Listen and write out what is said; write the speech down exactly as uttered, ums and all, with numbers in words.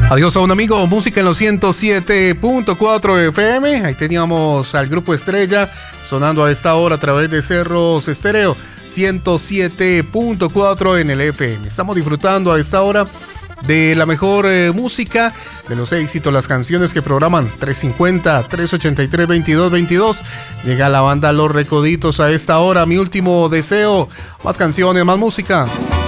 Adiós a un amigo, música en los ciento siete punto cuatro F M. Ahí teníamos al grupo Estrella sonando a esta hora a través de Cerros Estéreo ciento siete punto cuatro en el F M. Estamos disfrutando a esta hora de la mejor eh, música, de los éxitos, las canciones que programan tres cincuenta, tres ochenta y tres, veintidós veintidós. Llega la banda Los Recoditos a esta hora. Mi último deseo, más canciones, más música.